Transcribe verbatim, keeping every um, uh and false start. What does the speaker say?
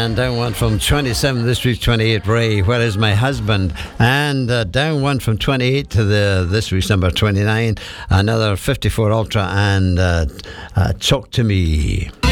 And down one from twenty-seven this week, twenty-eight, Ray, Where Is My Husband? And uh, down one from twenty-eight to the this week's number twenty-nine, another fifty-four Ultra and uh, uh, Talk to Me.